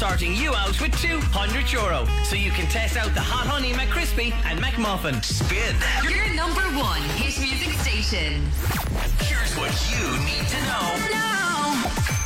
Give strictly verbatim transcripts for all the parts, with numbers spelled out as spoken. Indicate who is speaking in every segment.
Speaker 1: starting you out with two hundred euro. So you can test out the Hot Honey McCrispy and McMuffin.
Speaker 2: Spin.
Speaker 3: Your number one hit music station.
Speaker 2: Here's what you need to know.
Speaker 3: Now.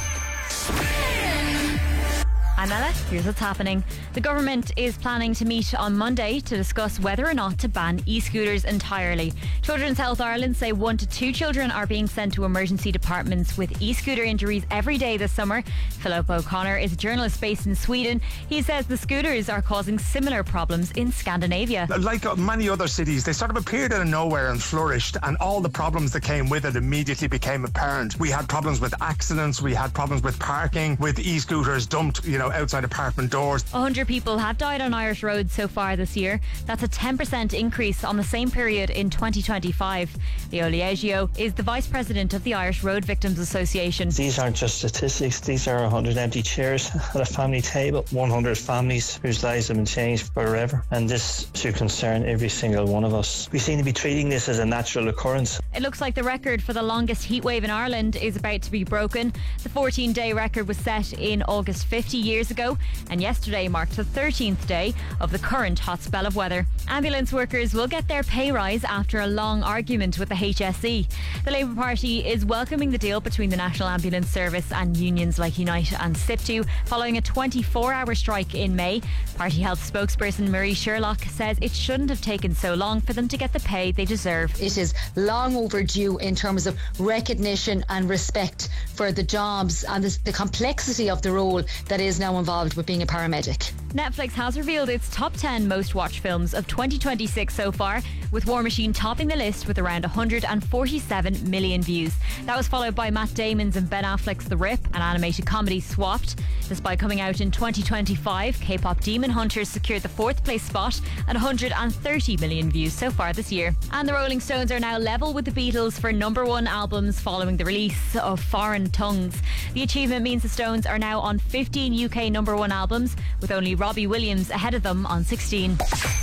Speaker 2: Spin.
Speaker 4: I'm Ella. Here's what's happening. The government is planning to meet on Monday to discuss whether or not to ban e-scooters entirely. Children's Health Ireland say one to two children are being sent to emergency departments with e-scooter injuries every day this summer. Philip O'Connor is a journalist based in Sweden. He says the scooters are causing similar problems in Scandinavia.
Speaker 5: Like many other cities, they sort of appeared out of nowhere and flourished, and all the problems that came with it immediately became apparent. We had problems with accidents, we had problems with parking, with e-scooters dumped, you know, outside apartment doors.
Speaker 4: one hundred people have died on Irish roads so far this year. That's a ten percent increase on the same period in twenty twenty-five. Leo Liegio is the Vice President of the Irish Road Victims Association.
Speaker 6: These aren't just statistics, these are one hundred empty chairs at a family table, one hundred families whose lives have been changed forever, and this should concern every single one of us. We seem to be treating this as a natural occurrence.
Speaker 4: It looks like the record for the longest heatwave in Ireland is about to be broken. The fourteen-day record was set in August fifty years ago, and yesterday marked the thirteenth day of the current hot spell of weather. Ambulance workers will get their pay rise after a long argument with the H S E. The Labour Party is welcoming the deal between the National Ambulance Service and unions like Unite and SIPTU following a twenty-four hour strike in May. Party Health spokesperson Marie Sherlock says it shouldn't have taken so long for them to get the pay they deserve.
Speaker 7: It is long overdue in terms of recognition and respect for the jobs and the, the complexity of the role that is now involved with being a paramedic.
Speaker 4: Netflix has revealed its top ten most watched films of twenty twenty-six so far, with War Machine topping the list with around one hundred forty-seven million views. That was followed by Matt Damon's and Ben Affleck's The Rip, an animated comedy Swapped. Despite coming out in twenty twenty-five, K-pop Demon Hunters secured the fourth place spot at one hundred thirty million views so far this year. And the Rolling Stones are now level with the Beatles for number one albums following the release of Foreign Tongues. The achievement means the Stones are now on fifteen U K number one albums, with only Robbie Williams ahead of them on sixteen.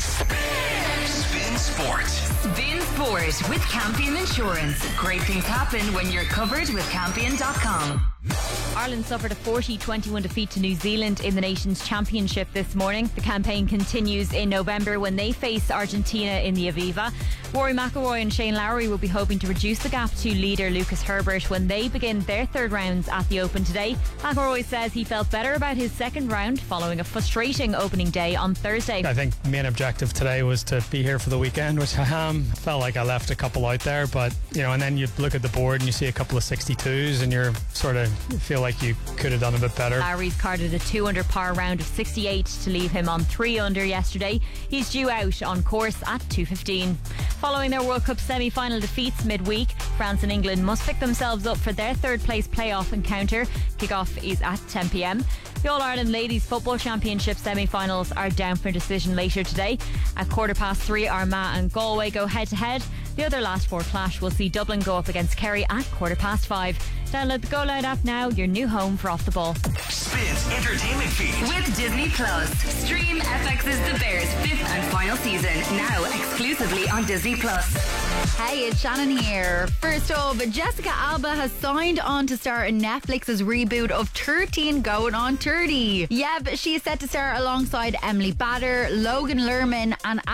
Speaker 2: Spin Sport.
Speaker 3: Spin Sport with Campion Insurance. Great things happen when you're covered with Campion dot com.
Speaker 4: Ireland suffered a forty twenty-one defeat to New Zealand in the Nations Championship this morning. The campaign continues in November when they face Argentina in the Aviva. Rory McIlroy and Shane Lowry will be hoping to reduce the gap to leader Lucas Herbert when they begin their third rounds at the Open today. McIlroy says he felt better about his second round following a frustrating opening day on Thursday.
Speaker 8: I think the main objective today was to be here for the weekend, which I am. Felt like I left a couple out there, but you know, and then you look at the board and you see a couple of sixty-twos and you're sort of feel like you could have done a bit better.
Speaker 4: Lowry's carded a two under par round of sixty-eight to leave him on three under yesterday. He's due out on course at two fifteen. Following their World Cup semi-final defeats midweek, France and England must pick themselves up for their third place playoff encounter. Kick-off is at ten p.m. The All-Ireland Ladies Football Championship semi-finals are down for decision later today. At quarter past three, Armagh and Galway go head-to-head. The other last four clash will see Dublin go up against Kerry at quarter past five. Download the Go Loud app now, your new home for Off the Ball.
Speaker 2: Spin's entertainment feed.
Speaker 3: With Disney Plus. Stream F X's The Bears' fifth and final season, now exclusively on Disney Plus.
Speaker 9: Hey, it's Shannon here. First off, Jessica Alba has signed on to star in Netflix's reboot of thirteen going on thirty. Yeah, but she is set to star alongside Emily Bader, Logan Lerman and